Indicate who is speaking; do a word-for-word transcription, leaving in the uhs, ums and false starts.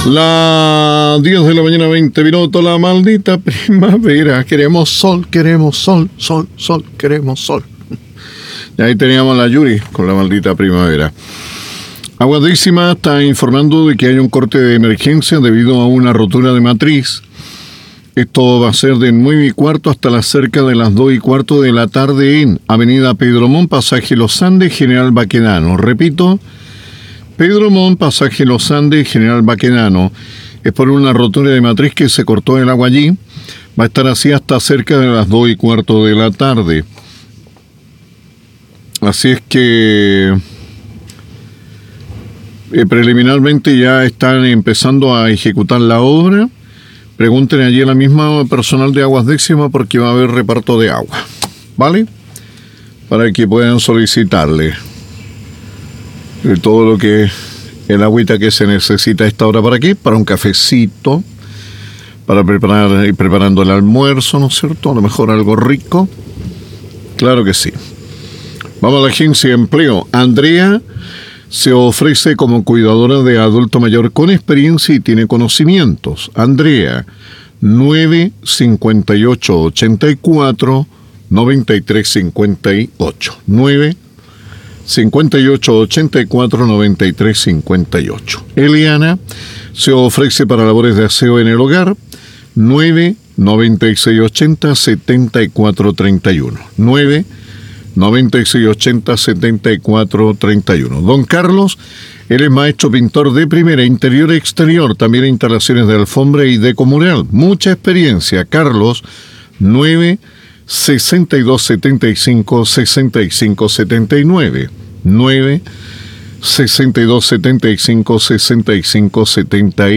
Speaker 1: Las diez de la mañana, veinte minutos, la maldita primavera. Queremos sol, queremos sol, sol, sol, queremos sol. Y ahí teníamos a la Yuri con la maldita primavera. Aguas Décimas está informando de que hay un corte de emergencia debido a una rotura de matriz. Esto va a ser de nueve y cuarto hasta las cerca de las dos y cuarto de la tarde en Avenida Pedro Montt, pasaje Los Andes, General Baquedano. Repito, Pedro Montt, pasaje Los Andes, General Baquedano. Es por una rotura de matriz que se cortó el agua allí. Va a estar así hasta cerca de las dos y cuarto de la tarde. Así es que eh, preliminarmente ya están empezando a ejecutar la obra. Pregunten allí a la misma personal de Aguas Décimas porque va a haber reparto de agua, ¿vale? Para que puedan solicitarle de todo lo que el agüita que se necesita a esta hora. ¿Para qué? Para un cafecito, para preparar ir preparando el almuerzo, ¿no es cierto? A lo mejor algo rico. Claro que sí. Vamos a la agencia de empleo. Andrea se ofrece como cuidadora de adulto mayor con experiencia y tiene conocimientos. Andrea, nueve cincuenta y ocho ochenta y cuatro noventa y tres cincuenta y ocho. nueve cincuenta y ocho ochenta y cuatro noventa y tres cincuenta y ocho. Eliana se ofrece para labores de aseo en el hogar. nueve noventa y seis ochenta setenta y cuatro treinta y uno. nueve noventa y seis ochenta setenta y cuatro treinta y uno. Don Carlos, él es maestro pintor de primera, interior y exterior, también instalaciones de alfombra y decomural. Mucha experiencia. Carlos, nueve sesenta y dos setenta y cinco sesenta y cinco setenta y nueve. nueve sesenta y dos setenta y cinco sesenta y cinco setenta y nueve.